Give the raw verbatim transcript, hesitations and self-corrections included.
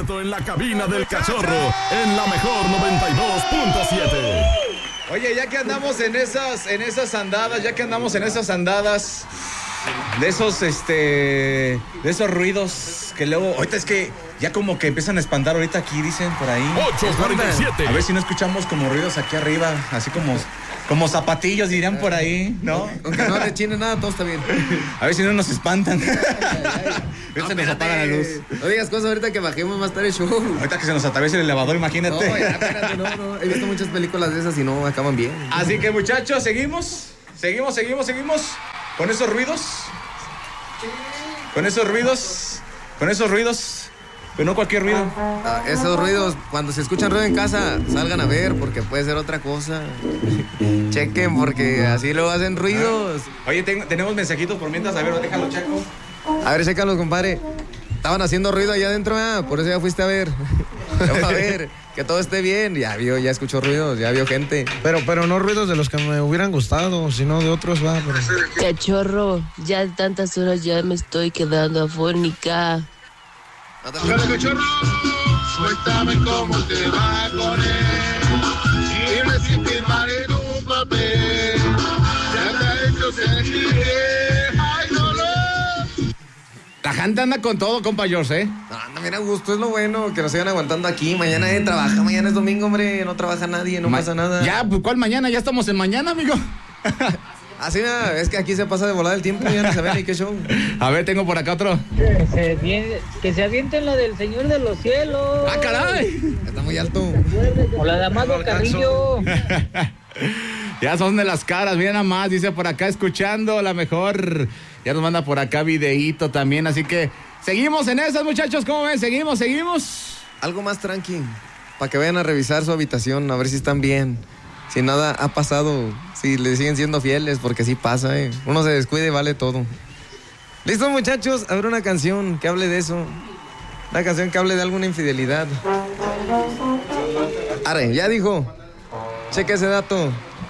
Alberto en la cabina del Cachorro, en la mejor noventa y dos punto siete. Oye, ya que andamos en esas, en esas andadas, ya que andamos en esas andadas, de esos, este, de esos ruidos que luego, ahorita es que ya como que empiezan a espantar ahorita aquí, dicen por ahí. ocho cuarenta y siete. A ver si no escuchamos como ruidos aquí arriba, así como, como zapatillos dirían por ahí, ¿no? Aunque no le chine nada, todo está bien. A ver si no nos espantan. No, se nos apaga la luz. No digas cosas ahorita que bajemos más tarde el show. Ahorita que se nos atraviese el elevador, imagínate. No, ya, espérate, no, no. He visto muchas películas de esas y no acaban bien. Así que muchachos, seguimos, seguimos, seguimos, seguimos con esos ruidos. Con esos ruidos, con esos ruidos, pero no cualquier ruido. Ah, esos ruidos, cuando se escuchan ruido en casa, salgan a ver porque puede ser otra cosa. Chequen porque así luego hacen ruidos. Oye, ten- tenemos mensajitos por mientras, a ver, déjalo, Chaco. A ver, chécalos, compadre. Estaban haciendo ruido allá adentro, ah, por eso ya fuiste a ver. Vamos a ver, que todo esté bien. Ya vio, ya escuchó ruidos, ya vio gente. Pero, pero no ruidos de los que me hubieran gustado, sino de otros, va. Pero... Cachorro, ya tantas horas ya me estoy quedando afónica. Cachorro, cuéntame cómo te va con él. Dime si firmaré un papel. Ya te ha hecho sentir. Ay, dolor. La gente anda con todo, compa George, ¿eh? No, anda bien a gusto, es lo bueno, que nos sigan aguantando aquí. Mañana nadie trabaja, mañana es domingo, hombre, no trabaja nadie, no Ma- pasa nada. Ya, pues, ¿cuál mañana? Ya estamos en mañana, amigo. Así nada, es que aquí se pasa de volada el tiempo, ya no se ve ni qué show. A ver, tengo por acá otro. Que se, vien- que se avienten la del Señor de los Cielos. ¡Ah, caray! Está muy alto. O la de Amado Carrillo. Ya son de las caras, miren nada más, dice por acá escuchando la mejor. Ya nos manda por acá videíto también, así que seguimos en esas, muchachos, ¿cómo ven? Seguimos, seguimos. Algo más tranqui, para que vayan a revisar su habitación, a ver si están bien. Si nada ha pasado, si le siguen siendo fieles, porque sí pasa, ¿eh? Uno se descuide y vale todo. ¿Listo, muchachos? A ver una canción que hable de eso. Una canción que hable de alguna infidelidad. Arre, ya dijo. Cheque ese dato.